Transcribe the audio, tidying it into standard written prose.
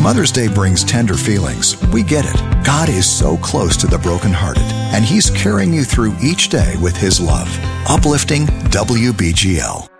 Mother's Day brings tender feelings. We get it. God is so close to the brokenhearted, and He's carrying you through each day with His love. Uplifting WBGL.